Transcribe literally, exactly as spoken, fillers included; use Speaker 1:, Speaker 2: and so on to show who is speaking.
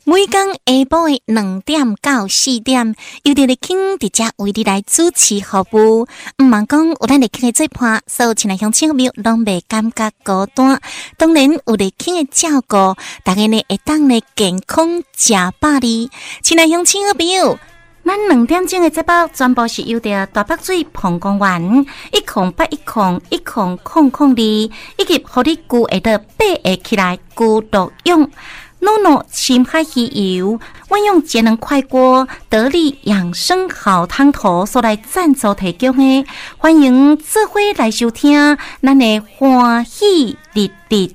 Speaker 1: 每天下晡的两點到四點，由佇咧傾佇遮為你來主持服務。毋茫講有咱咧傾嘅做伴，所有親愛鄉親朋友攏袂感覺孤單。當然有咧傾嘅照顧，大家呢會當咧健康食飽哩。親愛鄉親朋友，咱兩點鐘嘅節目全部是由着大北水澎公園一空八一空一空空空二，以及互你具會得八個起來具作用。諾諾深海魚油，運用節能快鍋得力養生好湯頭所來贊助提供的，歡迎智慧來收聽，咱的歡喜日日。